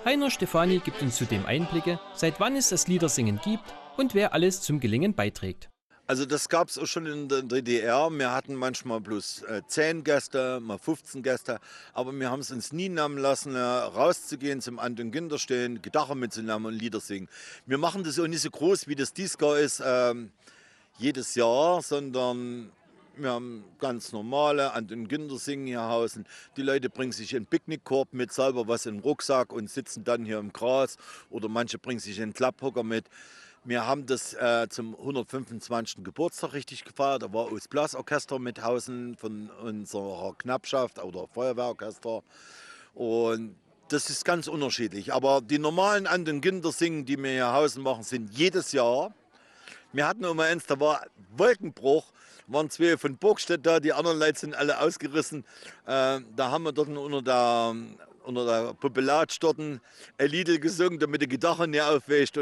Heiner Stefani gibt uns zudem Einblicke, seit wann es das Liedersingen gibt und wer alles zum Gelingen beiträgt. Also das gab es auch schon in der DDR. Wir hatten manchmal bloß 10 Gäste, mal 15 Gäste. Aber wir haben es uns nie nehmen lassen, rauszugehen, zum Anton Günther stehen, Gitarre mitzunehmen und Lieder singen. Wir machen das auch nicht so groß, wie das Disco ist, jedes Jahr, sondern wir haben ganz normale Anton Günther singen hier hausen. Die Leute bringen sich einen Picknickkorb mit, selber was im Rucksack und sitzen dann hier im Gras. Oder manche bringen sich einen Klapphocker mit. Wir haben das zum 125. Geburtstag richtig gefeiert. Da war auch das Blasorchester mit Hausen von unserer Knappschaft oder Feuerwehrorchester. Und das ist ganz unterschiedlich. Aber die normalen Anton Günther singen, die wir hier Hausen machen, sind jedes Jahr. Wir hatten immer eins, da war Wolkenbruch, waren 2 von Burgstedt da, die anderen Leute sind alle ausgerissen. Da haben wir dort unter der Popelage dort ein Lied gesungen, damit die Gitarre nicht aufweicht.